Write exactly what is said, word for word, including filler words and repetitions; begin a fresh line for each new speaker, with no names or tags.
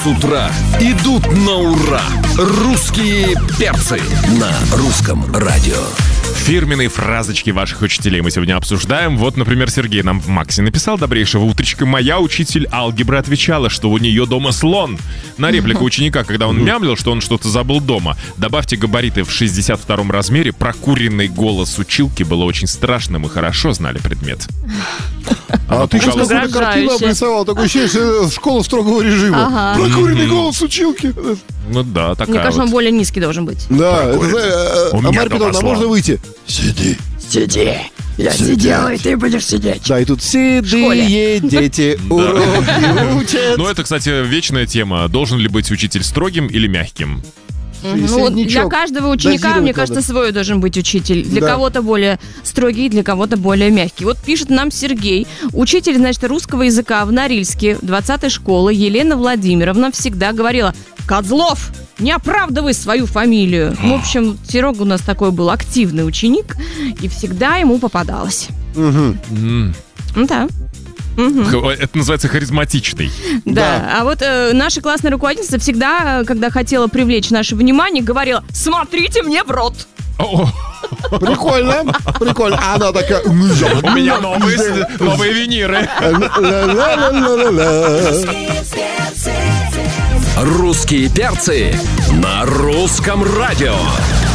утра идут на ура. Русские перцы на русском радио.
Фирменные фразочки ваших учителей мы сегодня обсуждаем. Вот, например, Сергей нам в Максе написал: добрейшего утречка. Моя учитель алгебры отвечала, что у нее дома слон. На реплику ученика, когда он мямлил, что он что-то забыл дома: добавьте габариты в шестьдесят втором размере. Прокуренный голос училки было очень страшным, и хорошо знали предмет.
А ты сейчас какую-то картину обрисовал. Такое ощущение, что школа строгого режима.
Ага.
Прокуренный голос училки.
Ну да, такая.
Мне кажется,
вот.
он более низкий должен быть.
Да, это,
У
а
меня
Марья Петровна,
дома
можно
слон.
выйти? Сиди.
Сиди. Я сидел, и ты будешь сидеть.
Да, и тут седые дети уроки учат.
Ну, это, кстати, вечная тема. Должен ли быть учитель строгим или мягким?
Ну, вот для каждого ученика, мне кажется, свой должен быть учитель. Для
Да.
кого-то более строгий, для кого-то более мягкий. Вот пишет нам Сергей. Учитель, значит, русского языка в Норильске двадцатой школы Елена Владимировна всегда говорила: «Козлов, не оправдывай свою фамилию». В общем, Серега у нас такой был активный ученик, и всегда ему попадалось.
М.
Ну да. Мгм.
Это называется харизматичный.
Да, а вот э, наша классная руководительница всегда, э, когда хотела привлечь наше внимание, говорила: «Смотрите мне в рот».
О,
Прикольно, прикольно. А она такая...
у меня новые, новые виниры.
Русские перцы на русском радио.